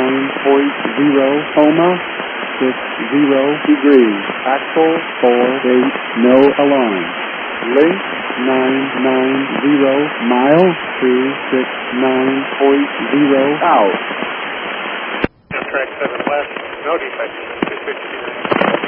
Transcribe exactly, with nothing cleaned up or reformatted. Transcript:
nine point zero, Homa, six zero degrees, Axle four eight, no alarm. Link nine nine zero, mile two six nine point zero, out. Track seven west, no defects, two fifty-nine.